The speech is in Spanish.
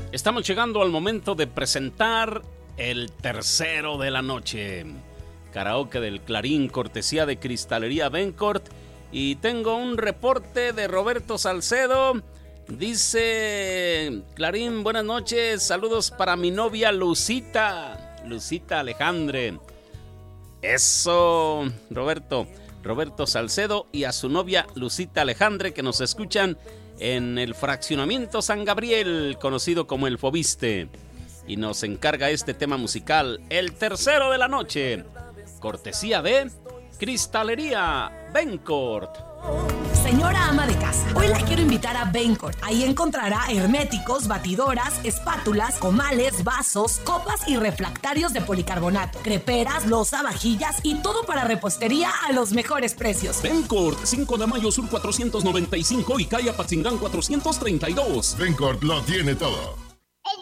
Estamos llegando al momento de presentar el tercero de la noche. Karaoke del Clarín, cortesía de Cristalería Bencourt. Y tengo un reporte de Roberto Salcedo. Dice: Clarín, buenas noches, saludos para mi novia Lucita Alejandre. Eso, Roberto Salcedo y a su novia Lucita Alejandre, que nos escuchan en el fraccionamiento San Gabriel, conocido como el Fobiste, y nos encarga este tema musical, el tercero de la noche, cortesía de Cristalería Bencourt. Señora ama de casa, hoy la quiero invitar a Bencourt. Ahí encontrará herméticos, batidoras, espátulas, comales, vasos, copas y refractarios de policarbonato, creperas, loza, vajillas y todo para repostería a los mejores precios. Bencourt, 5 de mayo sur 495 y calle Apatzingán 432. Bencourt lo tiene todo.